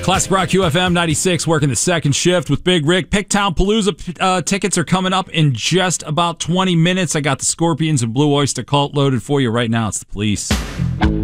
Classic Rock QFM 96, working the second shift with Big Rick. Picktown Palooza tickets are coming up in just about 20 minutes. I got the Scorpions and Blue Oyster Cult loaded for you right now. It's the Police.